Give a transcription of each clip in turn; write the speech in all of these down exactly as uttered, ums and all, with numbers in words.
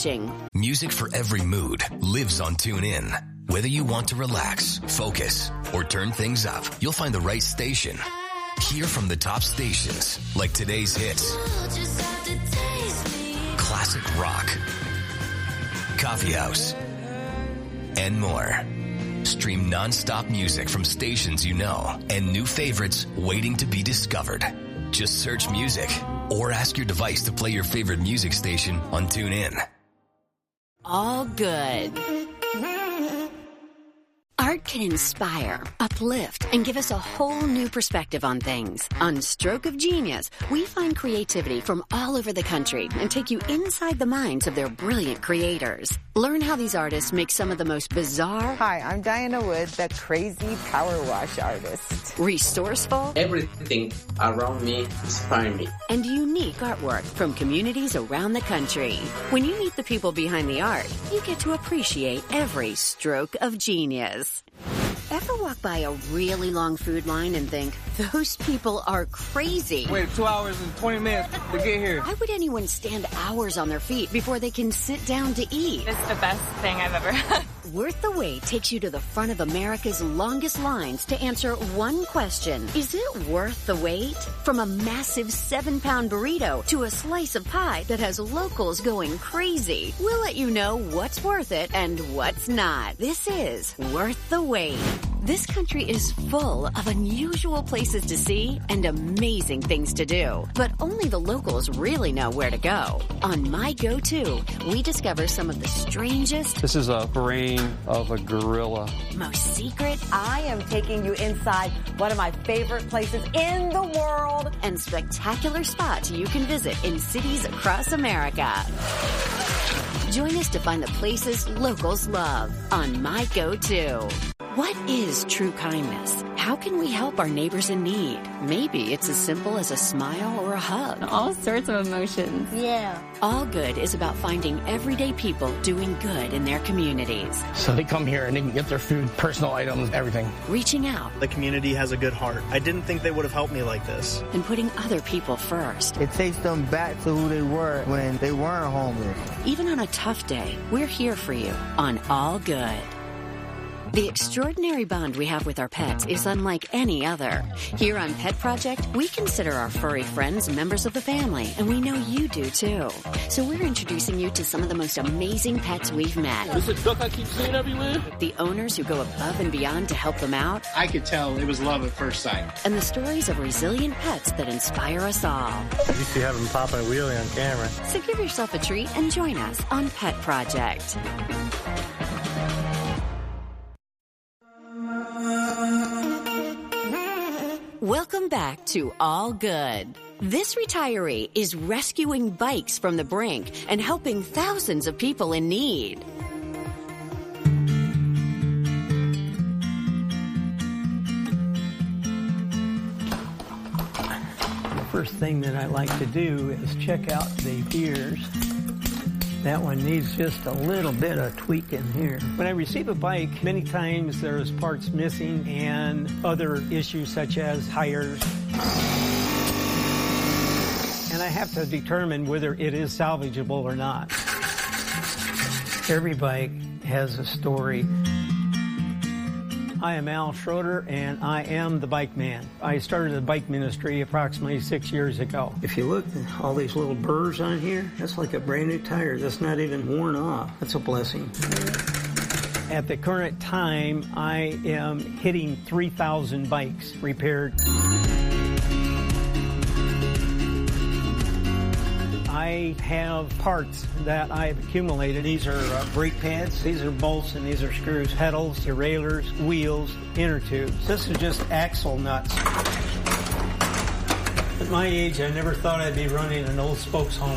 watching. Music for every mood lives on TuneIn. Whether you want to relax, focus, or turn things up, you'll find the right station. Hear from the top stations, like today's hits, classic rock, coffee house, and more. Stream non-stop music from stations you know and new favorites waiting to be discovered. Just search music or ask your device to play your favorite music station on TuneIn. All good. Art can inspire, uplift, and give us a whole new perspective on things. On Stroke of Genius, we find creativity from all over the country and take you inside the minds of their brilliant creators. Learn how these artists make some of the most bizarre... Hi, I'm Diana Wood, the crazy power wash artist. Resourceful... Everything around me inspires me. And unique artwork from communities around the country. When you meet the people behind the art, you get to appreciate every stroke of genius. Ever walk by a really long food line and think, those people are crazy? Wait two hours and twenty minutes to get here. Why would anyone stand hours on their feet before they can sit down to eat? It's the best thing I've ever had. Worth the Wait takes you to the front of America's longest lines to answer one question. Is it worth the wait? From a massive seven-pound burrito to a slice of pie that has locals going crazy, we'll let you know what's worth it and what's not. This is Worth the Wait. This country is full of unusual places to see and amazing things to do, but only the locals really know where to go. On My Go-To, we discover some of the strangest... This is a brain of a gorilla. Most secret... I am taking you inside one of my favorite places in the world. And spectacular spots you can visit in cities across America. Join us to find the places locals love on My Go-To. What is true kindness? How can we help our neighbors in need? Maybe it's as simple as a smile or a hug. All sorts of emotions. Yeah. All Good is about finding everyday people doing good in their communities. So they come here and they can get their food, personal items, everything. Reaching out. The community has a good heart. I didn't think they would have helped me like this. And putting other people first. It takes them back to who they were when they weren't homeless. Even on a tough day, we're here for you on All Good. The extraordinary bond we have with our pets is unlike any other. Here on Pet Project, we consider our furry friends members of the family, and we know you do too. So we're introducing you to some of the most amazing pets we've met. This is a duck I keep seeing everywhere. The owners who go above and beyond to help them out. I could tell it was love at first sight. And the stories of resilient pets that inspire us all. You used to have them popping a wheelie on camera. So give yourself a treat and join us on Pet Project. Welcome back to All Good. This retiree is rescuing bikes from the brink and helping thousands of people in need. The first thing that I like to do is check out the gears. That one needs just a little bit of tweaking here. When I receive a bike, many times there's parts missing and other issues such as tires. And I have to determine whether it is salvageable or not. Every bike has a story. I am Al Schroeder, and I am the bike man. I started the bike ministry approximately six years ago. If you look at all these little burrs on here, that's like a brand new tire. That's not even worn off. That's a blessing. At the current time, I am hitting three thousand bikes repaired. I have parts that I've accumulated. These are uh, brake pads, these are bolts, and these are screws, pedals, derailleurs, wheels, inner tubes. This is just axle nuts. At my age, I never thought I'd be running an old spokes home.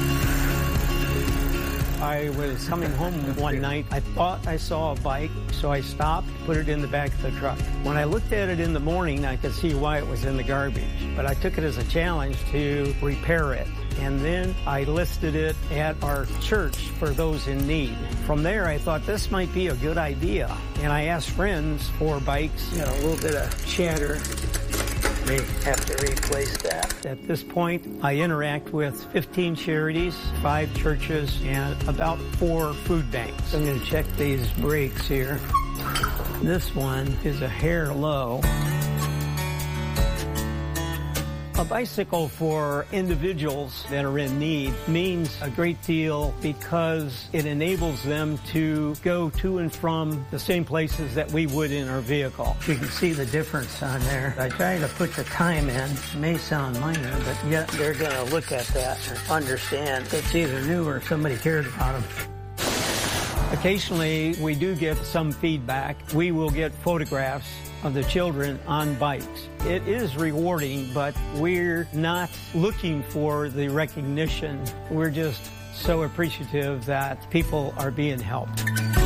I was coming home one night. I thought I saw a bike, so I stopped, put it in the back of the truck. When I looked at it in the morning, I could see why it was in the garbage, but I took it as a challenge to repair it. And then I listed it at our church for those in need. From there, I thought this might be a good idea. And I asked friends for bikes. Got a little bit of chatter. May have to replace that. At this point, I interact with fifteen charities, five churches, and about four food banks. I'm going to check these brakes here. This one is a hair low. A bicycle for individuals that are in need means a great deal because it enables them to go to and from the same places that we would in our vehicle. You can see the difference on there. I try to put the time in. It may sound minor, but yet they're going to look at that and understand it's either new or somebody cares about them. Occasionally, we do get some feedback. We will get photographs of the children on bikes. It is rewarding, but we're not looking for the recognition. We're just so appreciative that people are being helped.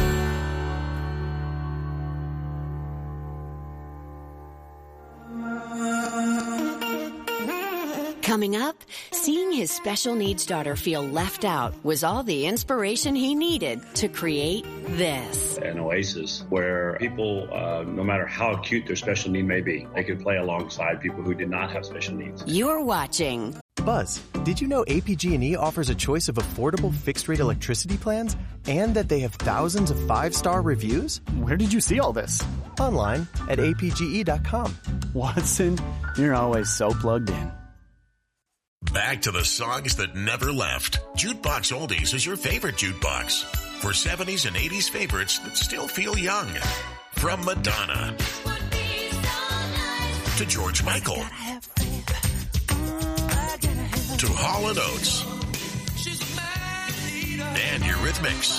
Coming up, seeing his special needs daughter feel left out was all the inspiration he needed to create this. An oasis where people, uh, no matter how acute their special need may be, they could play alongside people who did not have special needs. You're watching Buzz, did you know A P G and E offers a choice of affordable fixed-rate electricity plans and that they have thousands of five-star reviews? Where did you see all this? Online at A P G E dot com. Watson, you're always so plugged in. Back to the songs that never left. Jukebox Oldies is your favorite jukebox. For seventies and eighties favorites that still feel young. From Madonna to George Michael to Hall and Oates and Eurythmics.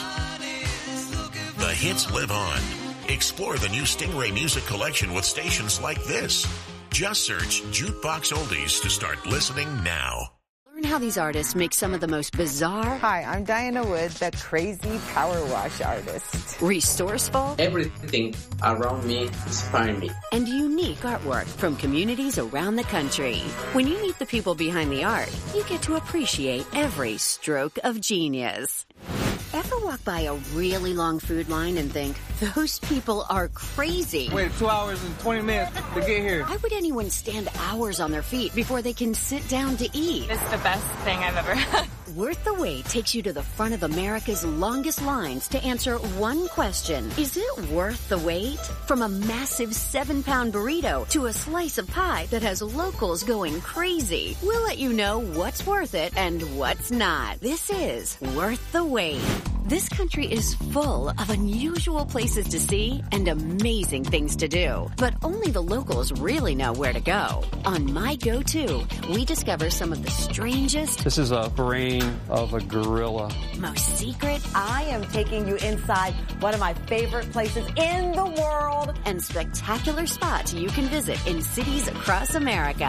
The hits live on. Explore the new Stingray Music Collection with stations like this. Just search Jukebox Oldies to start listening now. Learn how these artists make some of the most bizarre... Hi, I'm Diana Wood, the crazy power wash artist. Resourceful... Everything around me inspires me. And unique artwork from communities around the country. When you meet the people behind the art, you get to appreciate every stroke of genius. Ever walk by a really long food line and think, those people are crazy? Wait two hours and twenty minutes to get here. Why would anyone stand hours on their feet before they can sit down to eat? It's the best thing I've ever had. Worth the Wait takes you to the front of America's longest lines to answer one question. Is it worth the wait? From a massive seven-pound burrito to a slice of pie that has locals going crazy. We'll let you know what's worth it and what's not. This is Worth the Wait. This country is full of unusual places to see and amazing things to do, but only the locals really know where to go. On My Go-To, we discover some of the strangest... This is a brain of a gorilla. Most secret... I am taking you inside one of my favorite places in the world. And spectacular spots you can visit in cities across America.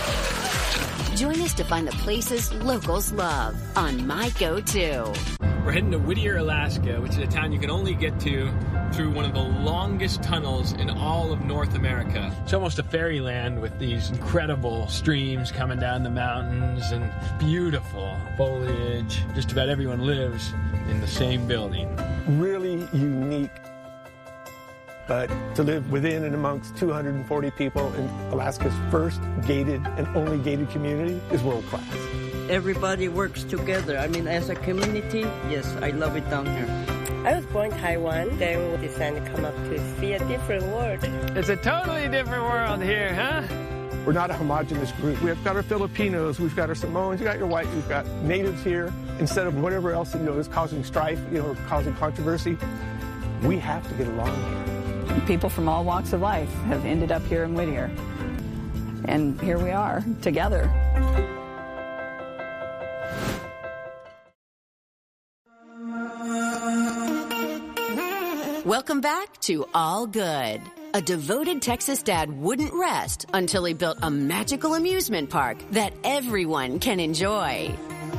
Join us to find the places locals love on My Go-To. We're heading to Whittier, Alaska, which is a town you can only get to through one of the longest tunnels in all of North America. It's almost a fairyland with these incredible streams coming down the mountains and beautiful foliage. Just about everyone lives in the same building. Really unique. But to live within and amongst two hundred forty people in Alaska's first gated and only gated community is world class. Everybody works together. I mean, as a community, yes, I love it down here. I was born in Taiwan, then we decided to come up to see a different world. It's a totally different world here, huh? We're not a homogenous group. We've got our Filipinos, we've got our Samoans, you've got your white, we've got natives here. Instead of whatever else, you know, is causing strife, you know, causing controversy, we have to get along here. People from all walks of life have ended up here in Whittier. And here we are, together. Welcome back to All Good. A devoted Texas dad wouldn't rest until he built a magical amusement park that everyone can enjoy.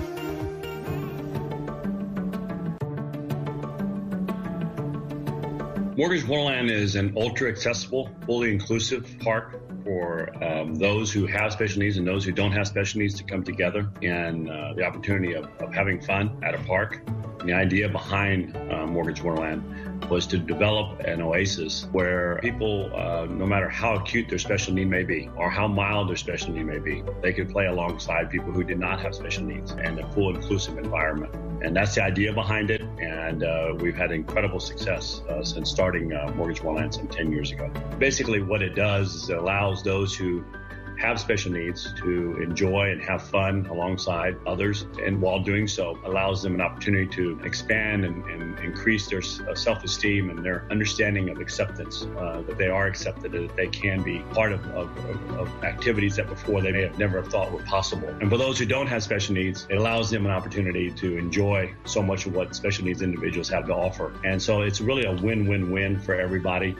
Mortgage Wonderland is an ultra-accessible, fully inclusive park for um, those who have special needs and those who don't have special needs to come together, and uh, the opportunity of, of having fun at a park. And the idea behind uh, Mortgage Wonderland was to develop an oasis where people, uh, no matter how acute their special need may be or how mild their special need may be, they could play alongside people who did not have special needs in a full inclusive environment. And that's the idea behind it. And uh, we've had incredible success uh, since starting uh, Mortgage Wonderland some ten years ago. Basically, what it does is it allows those who have special needs to enjoy and have fun alongside others, and while doing so allows them an opportunity to expand and, and increase their self-esteem and their understanding of acceptance, uh, that they are accepted, that they can be part of, of, of activities that before they may have never thought were possible. And for those who don't have special needs, it allows them an opportunity to enjoy so much of what special needs individuals have to offer. And so it's really a win-win-win for everybody.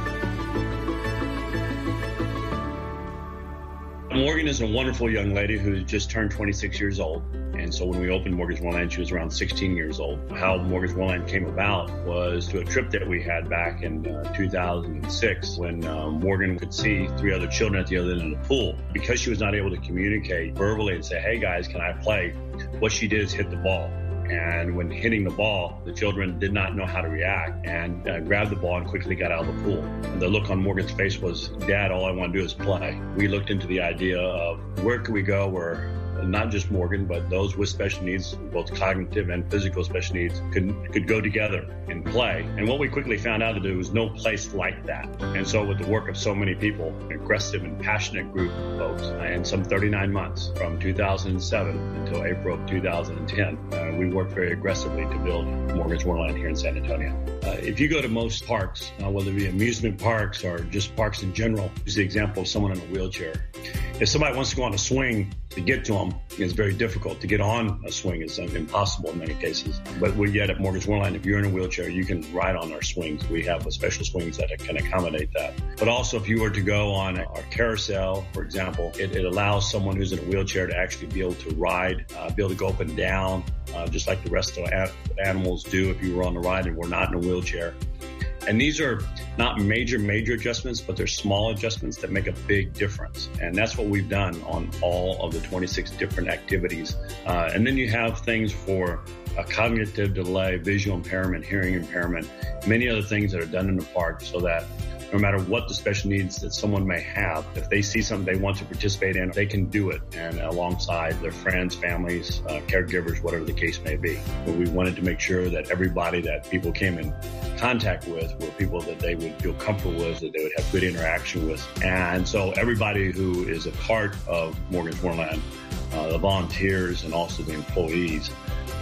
Morgan is a wonderful young lady who just turned twenty-six years old. And so when we opened Mortgage Wonderland, she was around sixteen years old. How Mortgage Wonderland came about was to a trip that we had back in uh, two thousand six when uh, Morgan could see three other children at the other end of the pool. Because she was not able to communicate verbally and say, hey guys, can I play? What she did is hit the ball. And when hitting the ball, the children did not know how to react and uh, grabbed the ball and quickly got out of the pool. And the look on Morgan's face was, Dad, all I want to do is play. We looked into the idea of where could we go where not just Morgan, but those with special needs, both cognitive and physical special needs, could could go together and play. And what we quickly found out that there was no place like that. And so with the work of so many people, an aggressive and passionate group of folks, and some thirty-nine months from two thousand seven until April of two thousand ten, uh, we worked very aggressively to build Mortgage Wonderland here in San Antonio. Uh, if you go to most parks, uh, whether it be amusement parks or just parks in general, use the example of someone in a wheelchair. If somebody wants to go on a swing, to get to them is very difficult. To get on a swing is impossible in many cases. But we yet at Mortgage Wonderland, if you're in a wheelchair, you can ride on our swings. We have special swings that can accommodate that. But also, if you were to go on our carousel, for example, it, it allows someone who's in a wheelchair to actually be able to ride, uh, be able to go up and down, uh, just like the rest of the animals do if you were on the ride and we're not in a wheelchair. And these are not major, major adjustments, but they're small adjustments that make a big difference. And that's what we've done on all of the twenty-six different activities. Uh, and then you have things for a cognitive delay, visual impairment, hearing impairment, many other things that are done in the park so that no matter what the special needs that someone may have, if they see something they want to participate in, they can do it, and alongside their friends, families, uh, caregivers, whatever the case may be. But we wanted to make sure that everybody that people came in contact with were people that they would feel comfortable with, that they would have good interaction with. And so everybody who is a part of Mortgage Wonderland, uh, the volunteers and also the employees,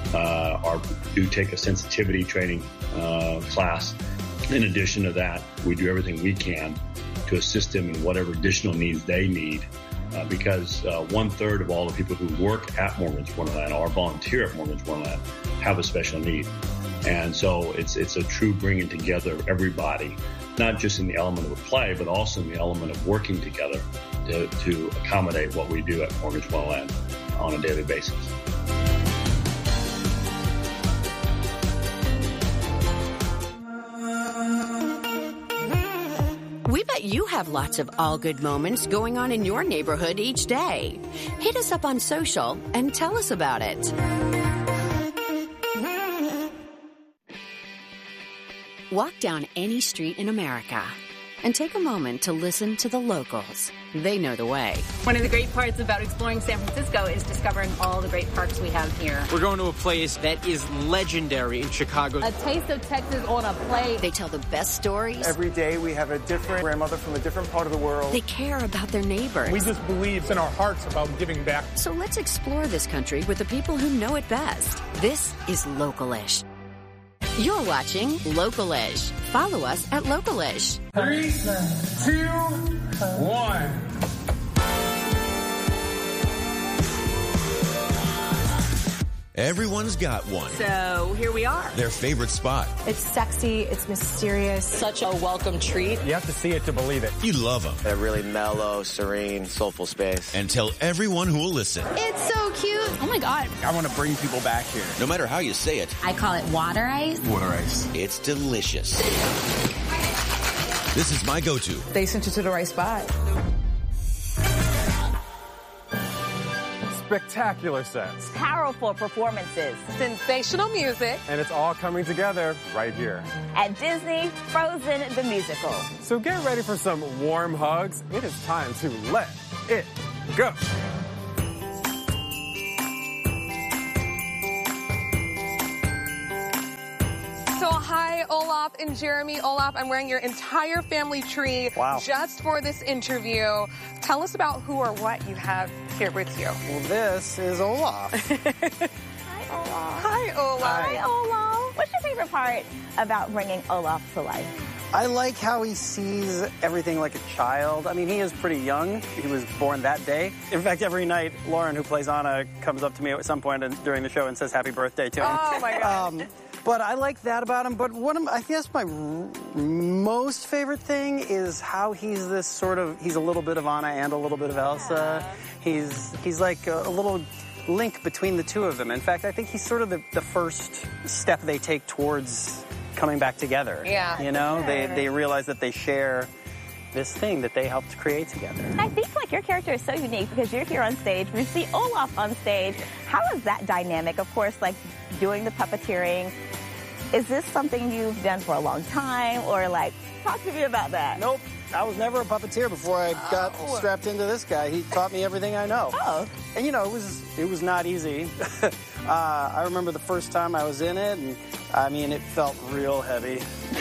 uh, are do take a sensitivity training uh, class. In addition to that, we do everything we can to assist them in whatever additional needs they need, uh, because uh, one third of all the people who work at Mortgage Wonderland or volunteer at Mortgage Wonderland have a special need. And so it's it's a true bringing together of everybody, not just in the element of play, but also in the element of working together to, to accommodate what we do at Mortgage Wonderland on a daily basis. We bet you have lots of all good moments going on in your neighborhood each day. Hit us up on social and tell us about it. Walk down any street in America and take a moment to listen to the locals. They know the way. One of the great parts about exploring San Francisco is discovering all the great parks we have here. We're going to a place that is legendary in Chicago. A taste of Texas on a plate. They tell the best stories. Every day we have a different grandmother from a different part of the world. They care about their neighbors. We just believe in our hearts about giving back. So let's explore this country with the people who know it best. This is Local-ish. You're watching Local-ish. Follow us at Local-ish. Three, two, one. Everyone's got one. So here we are. Their favorite spot. It's sexy. It's mysterious. Such a welcome treat. You have to see it to believe it. You love them. A really mellow, serene, soulful space. And tell everyone who will listen. It's so cute. Oh my God. I want to bring people back here. No matter how you say it. I call it water ice. Water ice. It's delicious. This is my go-to. They sent you to the right spot. spectacular sets, powerful performances, sensational music, and it's all coming together right here at Disney Frozen the Musical. So get ready for some warm hugs. It is time to let it go. So hi, Olaf and Jeremy. Olaf, I'm wearing your entire family tree wow. just for this interview. Tell us about who or what you have here with you. Well, this is Olaf. Hi, Olaf. Hi, Olaf. Hi, Olaf. What's your favorite part about bringing Olaf to life? I like how he sees everything like a child. I mean, he is pretty young. He was born that day. In fact, every night, Lauren, who plays Anna, comes up to me at some point during the show and says happy birthday to him. Oh, my God. Um, But I like that about him. But one of, I guess my most favorite thing is how he's this sort of, he's a little bit of Anna and a little bit of Elsa. He's he's like a, a little link between the two of them. In fact, I think he's sort of the, the first step they take towards coming back together. Yeah. You know, they, they realize that they share this thing that they helped create together. I think like your character is so unique because you're here on stage. We see Olaf on stage. How is that dynamic? Of course, like doing the puppeteering. Is this something you've done for a long time, or like, talk to me about that? Nope. I was never a puppeteer before I got oh. strapped into this guy. He taught me everything I know. Oh. And you know, it was it was not easy. uh, I remember the first time I was in it, and I mean, it felt real heavy.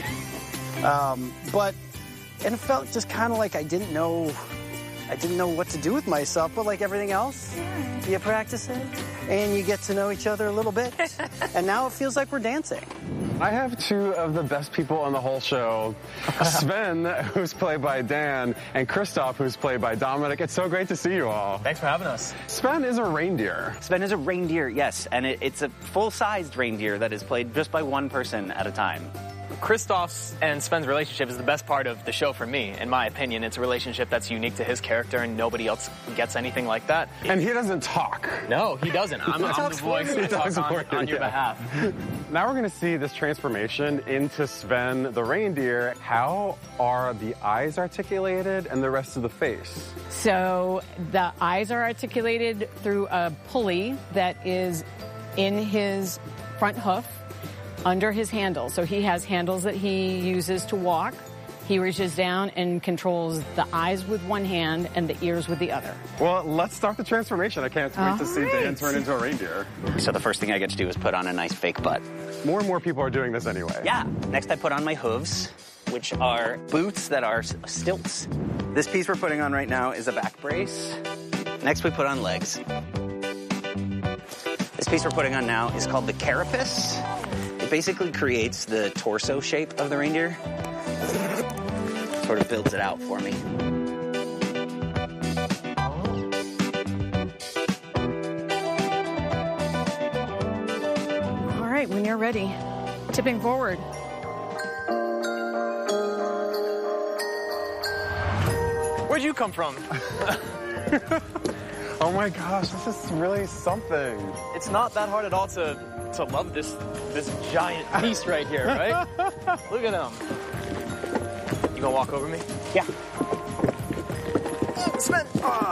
um, but, and it felt just kind of like I didn't know, I didn't know what to do with myself, but like everything else, yeah. you practice it, and you get to know each other a little bit, and now it feels like we're dancing. I have two of the best people on the whole show, Sven, who's played by Dan, and Kristoff, who's played by Dominic. It's so great to see you all. Thanks for having us. Sven is a reindeer. Sven is a reindeer, yes, and it, it's a full-sized reindeer that is played just by one person at a time. Kristoff's and Sven's relationship is the best part of the show for me, in my opinion. It's a relationship that's unique to his character, and nobody else gets anything like that. And he doesn't talk. No, he doesn't. I'm, I'm the voice that talks on, on your yeah. behalf. Now we're going to see this transformation into Sven the reindeer. How are the eyes articulated and the rest of the face? So the eyes are articulated through a pulley that is in his front hoof, under his handle. So he has handles that he uses to walk. He reaches down and controls the eyes with one hand and the ears with the other. Well, let's start the transformation. I can't wait All to see right. Dan turn into a reindeer. So the first thing I get to do is put on a nice fake butt. More and more people are doing this anyway. Yeah. Next I put on my hooves, which are boots that are stilts. This piece we're putting on right now is a back brace. Next we put on legs. This piece we're putting on now is called the carapace. It basically creates the torso shape of the reindeer. Sort of builds it out for me. All right, when you're ready, tipping forward. Where'd you come from? Oh my gosh, this is really something. It's not that hard at all to to love this this giant beast right here, right? Look at him. You gonna walk over me? Yeah. Oh, Sven!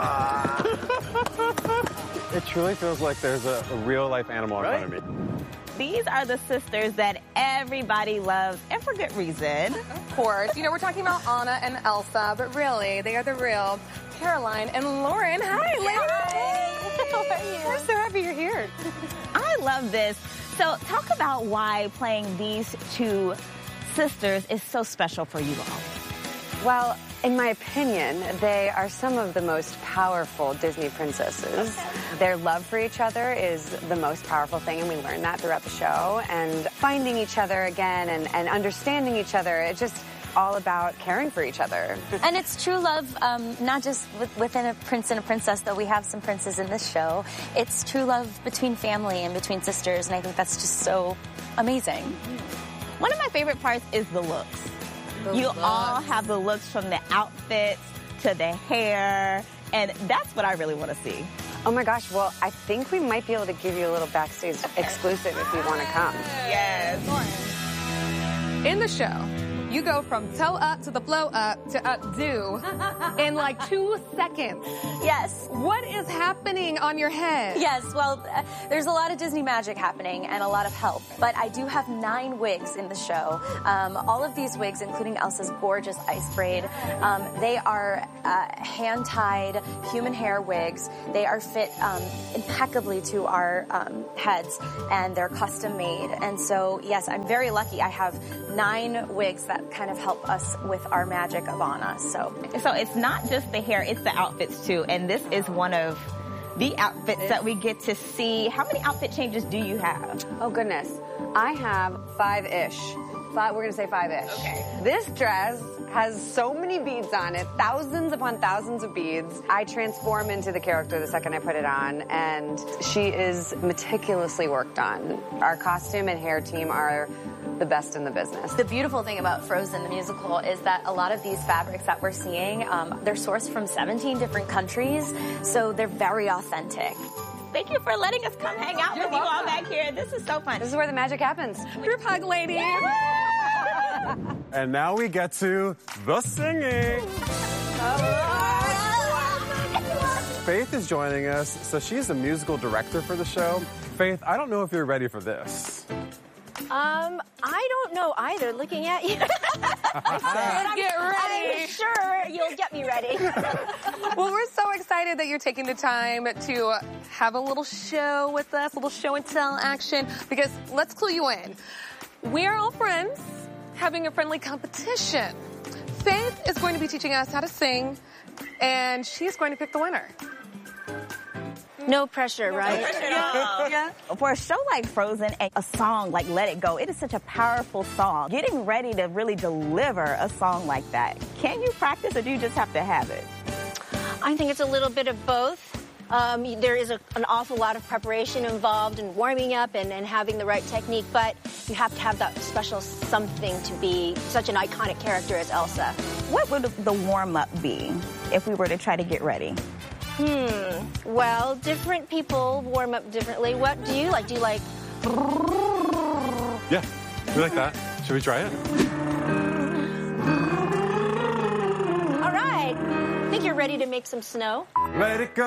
It truly feels like there's a, a real life animal in Right? front of me. These are the sisters that everybody loves, and for good reason. Of course. You know, we're talking about Anna and Elsa, but really, they are the real Caroline and Lauren. Hi, ladies. Hi. How are you? We're so happy you're here. I love this. So talk about why playing these two sisters is so special for you all. Well, in my opinion, they are some of the most powerful Disney princesses. Their love for each other is the most powerful thing, and we learn that throughout the show. And finding each other again and, and understanding each other, it's just all about caring for each other. And it's true love, um, not just with, within a prince and a princess, though we have some princes in this show. It's true love between family and between sisters, and I think that's just so amazing. One of my favorite parts is the looks. The you looks. all have the looks from the outfits to the hair, and that's what I really want to see. Oh my gosh, well, I think we might be able to give you a little backstage exclusive if you want to come. Yes. In the show, You go from toe up to the flow up to updo in like two seconds. Yes. What is happening on your head? Yes, well, uh, there's a lot of Disney magic happening and a lot of help. But I do have nine wigs in the show. Um, all of these wigs, including Elsa's gorgeous ice braid, um, they are uh, hand-tied human hair wigs. They are fit um, impeccably to our um, heads, and they're custom-made. And so, yes, I'm very lucky. I have nine wigs that kind of help us with our magic of Anna. So, so it's not just the hair, it's the outfits too. And this is one of the outfits it's, that we get to see. How many outfit changes do you have? Oh goodness, I have five-ish. Five, we're gonna say five-ish. Okay. This dress has so many beads on it, thousands upon thousands of beads. I transform into the character the second I put it on, and she is meticulously worked on. Our costume and hair team are the best in the business. The beautiful thing about Frozen the musical is that a lot of these fabrics that we're seeing, um, they're sourced from seventeen different countries, so they're very authentic. Thank you for letting us come hang out You're with welcome. you all back here. This is so fun. This is where the magic happens. Group hug, ladies. And now we get to the singing. Faith is joining us, so she's the musical director for the show. Faith, I don't know if you're ready for this. Um, I don't know either, looking at you. I'm, Get ready. I'm sure you'll get me ready. Well, we're so excited that you're taking the time to have a little show with us, a little show and tell action, because let's clue you in. We're all friends having a friendly competition. Faith is going to be teaching us how to sing, and she's going to pick the winner. No pressure, right? No pressure at all. Yeah. For a show like Frozen, a song like Let It Go, it is such a powerful song. Getting ready to really deliver a song like that, can you practice or do you just have to have it? I think it's a little bit of both. Um, there is a, an awful lot of preparation involved in warming up and, and having the right technique, but you have to have that special something to be such an iconic character as Elsa. What would the warm-up be if we were to try to get ready? Hmm. Well, different people warm up differently. What do you like? Do you like... Yeah, we like that. Should we try it? All right. I think you're ready to make some snow. Let it go.